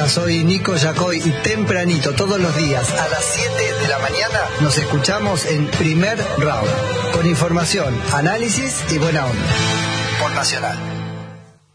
Hola, soy Nico Yacoy y tempranito, todos los días, a las 7 de la mañana, nos escuchamos en Primer Round, con información, análisis y buena onda. Por Nacional.